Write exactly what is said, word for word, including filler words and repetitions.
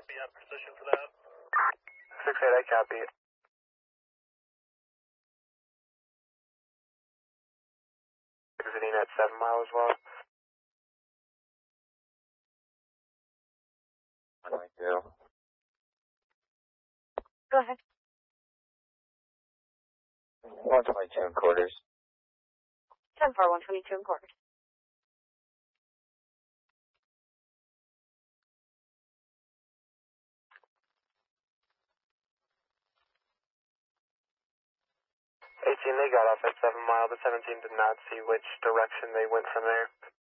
Be on position for that. six eight, I copy. Exiting at seven mile as well. one twenty-two. Go ahead. one twenty-two and quarters. ten four, one twenty-two and quarters. eighteen, they got off at seven mile. The seventeen did not see which direction they went from there.